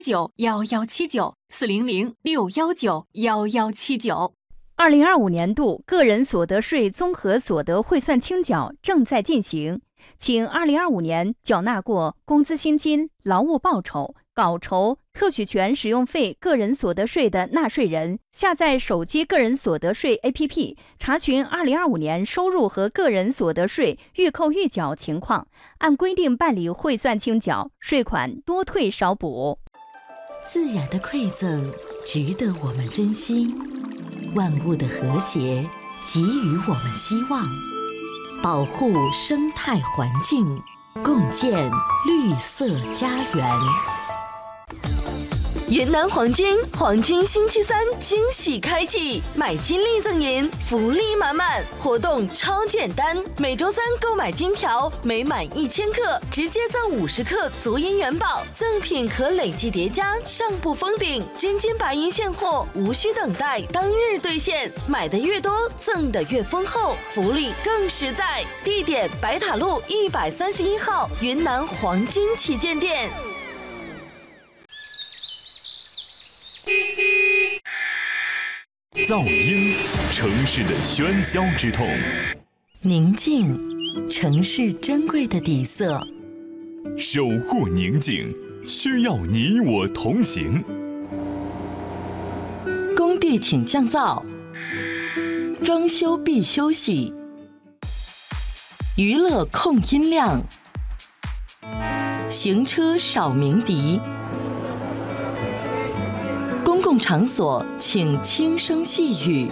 400-6179-1179。 2025年度个人所得税综合所得汇算清缴正在进行，请2025年缴纳过工资薪金、劳务报酬、稿酬、特许权使用费个人所得税的纳税人，下载手机个人所得税 APP， 查询2025年收入和个人所得税预扣预缴情况，按规定办理汇算清缴，税款多退少补。 自然的馈赠值得我们珍惜，万物的和谐给予我们希望，保护生态环境，共建绿色家园。 云南黄金星期三惊喜开启，买金立赠银，福利满满，活动超简单，每周三购买金条，每满1000克直接赠50克足银元宝，赠品可累计叠加，上不封顶，真金白银现货，无需等待，当日兑现，买的越多赠的越丰厚，福利更实在。地点白塔路131号云南黄金旗舰店。 噪音，城市的喧嚣之痛； 宁静，城市珍贵的底色。 守护宁静，需要你我同行。 工地请降噪，装修必休息，娱乐控音量，行车少鸣笛。公共场所请轻声细语，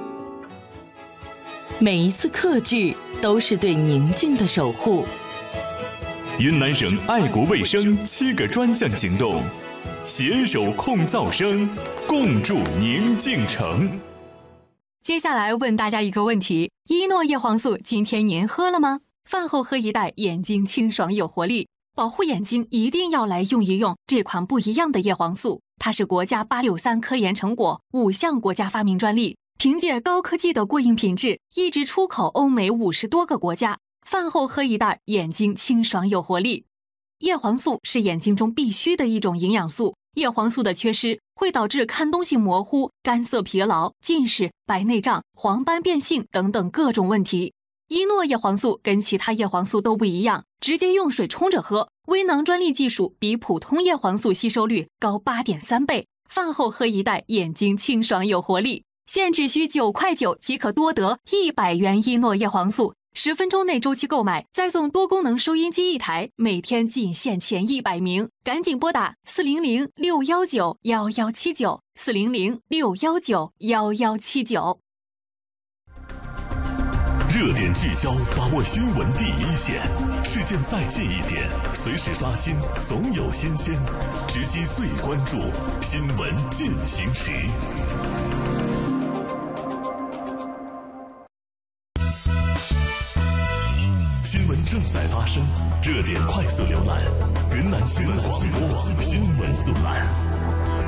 每一次克制都是对宁静的守护。 云南省爱国卫生7个专项行动，携手控噪声，共筑宁静城。 接下来问大家一个问题：依诺叶黄素今天您喝了吗？饭后喝一袋，眼睛清爽有活力。保护眼睛一定要来用一用这款不一样的叶黄素，它是国家863科研成果，5项国家发明专利，凭借高科技的过硬品质，一直出口欧美50多个国家。饭后喝一袋，眼睛清爽有活力。叶黄素是眼睛中必须的一种营养素，叶黄素的缺失会导致看东西模糊、干涩疲劳、近视、白内障、黄斑变性等等各种问题。依诺叶黄素跟其他叶黄素都不一样，直接用水冲着喝，微囊专利技术比普通叶黄素吸收率高8.3倍。饭后喝一袋，眼睛清爽有活力。现只需9块9即可多得100元依诺叶黄素，10分钟内周期购买，再送多功能收音机1台，每天仅限前100名，赶紧拨打400-619-1179，400-619-1179。 热点聚焦，把握新闻第一线，事件再近一点，随时刷新，总有新鲜，直击最关注，新闻进行时。新闻正在发生，热点快速浏览，云南新闻广播新闻速览。